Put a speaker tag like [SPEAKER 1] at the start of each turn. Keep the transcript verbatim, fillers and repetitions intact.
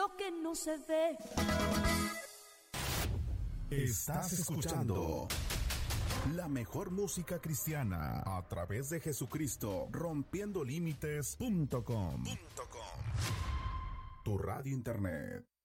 [SPEAKER 1] lo que no se ve.
[SPEAKER 2] Estás escuchando la mejor música cristiana a través de Jesucristo, rompiendo límites punto com. Tu radio internet.